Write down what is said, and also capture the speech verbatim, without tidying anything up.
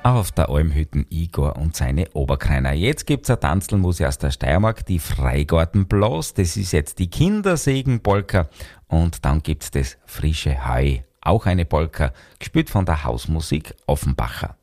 auf der Almhütten Igor und seine Oberkreiner. Jetzt gibt's eine Tanzelmusik aus der Steiermark, die Freigartenblas. Das ist jetzt die Kindersegenpolka. Und dann gibt's das frische Heu. Auch eine Polka, gespielt von der Hausmusik Offenbacher.